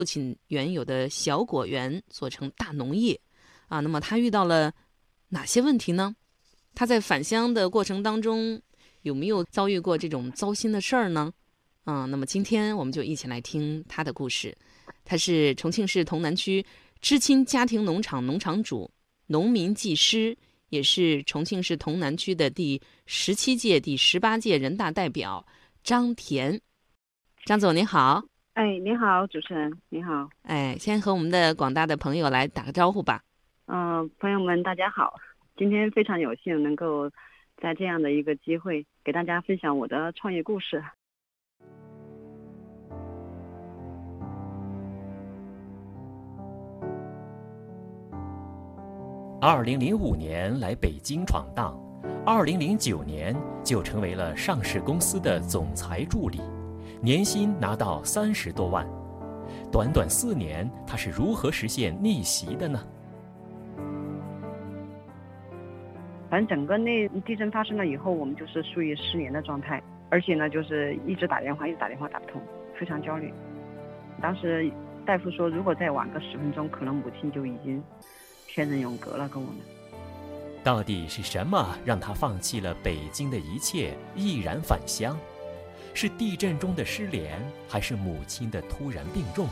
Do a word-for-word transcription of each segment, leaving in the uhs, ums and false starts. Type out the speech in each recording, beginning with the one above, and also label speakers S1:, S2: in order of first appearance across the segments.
S1: 父亲原有的小果园做成大农业啊。那么他遇到了哪些问题呢？他在返乡的过程当中有没有遭遇过这种糟心的事儿呢？嗯，那么今天我们就一起来听他的故事。他是重庆市潼南区知青家庭农场农场主、农民技师，也是重庆市潼南区的第十七届、第十八届人大代表张田。张总您好。
S2: 哎，你好，主持人，你好。
S1: 哎，先和我们的广大的朋友来打个招呼吧。
S2: 嗯、呃，朋友们，大家好。今天非常有幸能够在这样的一个机会给大家分享我的创业故事。
S3: 二零零五年来北京闯荡，二零零九年就成为了上市公司的总裁助理，年薪拿到三十多万。短短四年，他是如何实现逆袭的呢？
S2: 反正整个那地震发生了以后，我们就是属于失联的状态，而且呢，就是一直打电话，一直打电话打不通，非常焦虑。当时大夫说，如果再晚个十分钟，可能母亲就已经天人永隔了，跟我们。
S3: 到底是什么让他放弃了北京的一切，毅然返乡？是地震中的失联，还是母亲的突然病重？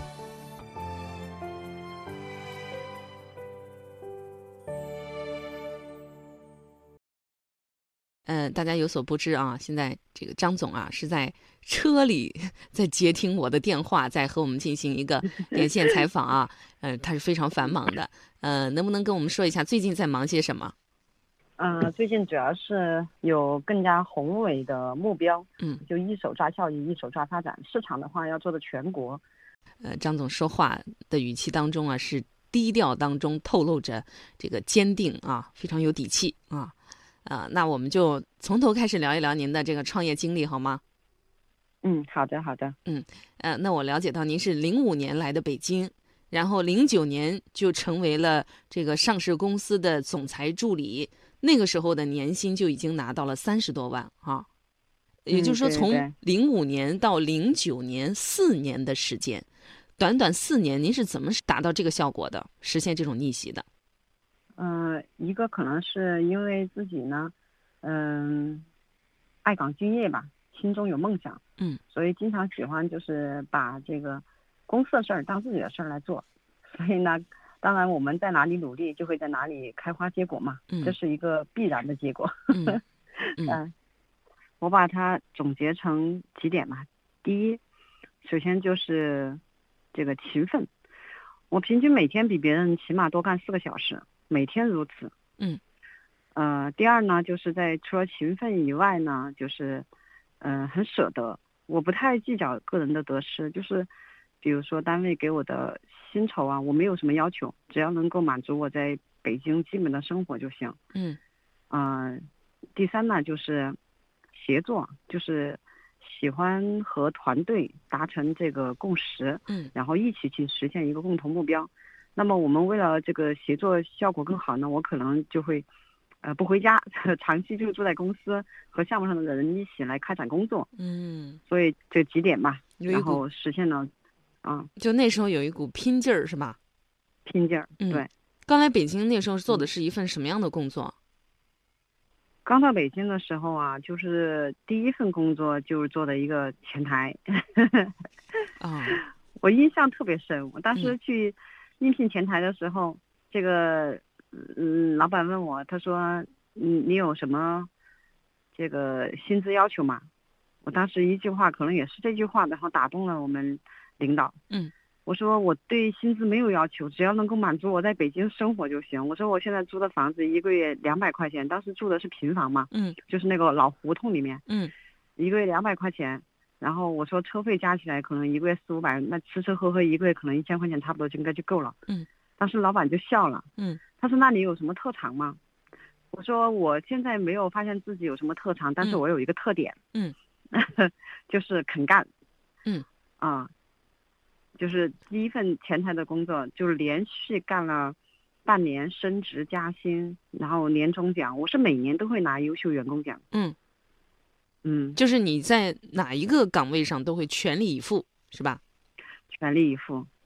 S1: 呃，大家有所不知啊，现在这个张总啊是在车里在接听我的电话，在和我们进行一个连线采访啊。呃，他是非常繁忙的。呃，能不能跟我们说一下最近在忙些什么？
S2: 呃，最近主要是有更加宏伟的目标，
S1: 嗯，
S2: 就一手抓效益，一手抓发展。市场的话要做的全国。
S1: 呃，张总说话的语气当中啊，是低调当中透露着这个坚定啊，非常有底气啊。啊、呃，那我们就从头开始聊一聊您的这个创业经历好吗？
S2: 嗯，好的，好的。
S1: 嗯，呃，那我了解到您是零五年来的北京，然后零九年就成为了这个上市公司的总裁助理，那个时候的年薪就已经拿到了三十多万啊。也就是说，
S2: 嗯、对
S1: 从
S2: 对
S1: 零五年到零九年四年的时间，短短四年，您是怎么达到这个效果的，实现这种逆袭的？
S2: 嗯、呃，一个可能是因为自己呢，嗯、爱岗敬业吧，心中有梦想，
S1: 嗯，
S2: 所以经常喜欢就是把这个公司的事儿当自己的事儿来做。所以呢，当然我们在哪里努力，就会在哪里开花结果嘛，
S1: 嗯，
S2: 这是一个必然的结果。
S1: 嗯嗯
S2: 呃我把它总结成几点吧。第一，首先就是这个勤奋，我平均每天比别人起码多干四个小时，每天如此。
S1: 嗯。
S2: 呃，第二呢，就是在除了勤奋以外呢，就是嗯、呃、很舍得，我不太计较个人的得失，就是比如说单位给我的薪酬啊，我没有什么要求，只要能够满足我在北京基本的生活就行。
S1: 嗯。
S2: 嗯、呃，第三呢就是协作，就是喜欢和团队达成这个共识，
S1: 嗯，
S2: 然后一起去实现一个共同目标。那么我们为了这个协作效果更好呢，我可能就会呃不回家，长期就住在公司，和项目上的人一起来开展工作。
S1: 嗯，
S2: 所以这几点吧，
S1: 有一股，
S2: 然后实现了啊、
S1: 就那时候有一股拼劲儿，是吧？
S2: 拼劲儿。
S1: 嗯，
S2: 对，
S1: 刚来北京那时候做的
S2: 嗯，
S1: 是一份什么样的工作？
S2: 刚到北京的时候啊，就是第一份工作就是做的一个前台。
S1: 啊、
S2: 我印象特别深，我当时
S1: 嗯
S2: 去应聘前台的时候，这个嗯，老板问我，他说你你有什么这个薪资要求吗？我当时一句话，可能也是这句话，然后打动了我们领导。
S1: 嗯
S2: 我说我对薪资没有要求，只要能够满足我在北京生活就行。我说我现在租的房子一个月两百块钱，当时住的是平房嘛，
S1: 嗯
S2: 就是那个老胡同里面，
S1: 嗯
S2: 一个月两百块钱。然后我说车费加起来可能一个月四五百，那吃吃喝喝一个月可能一千块钱差不多就应该就够了。
S1: 嗯
S2: 当时老板就笑了，
S1: 嗯
S2: 他说那你有什么特长吗？我说我现在没有发现自己有什么特长，但是
S1: 嗯
S2: 我有一个特点，
S1: 嗯
S2: 就是肯干。
S1: 嗯
S2: 啊，就是第一份前台的工作，就是连续干了半年，升职加薪，然后年终奖，我是每年都会拿优秀员工奖。
S1: 嗯，
S2: 嗯，
S1: 就是你在哪一个岗位上都会全力以赴，是吧？
S2: 全力以赴。